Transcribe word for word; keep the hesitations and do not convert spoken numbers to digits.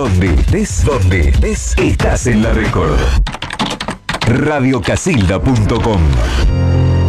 Donde estés, donde estés, estás en la Record. radio casilda punto com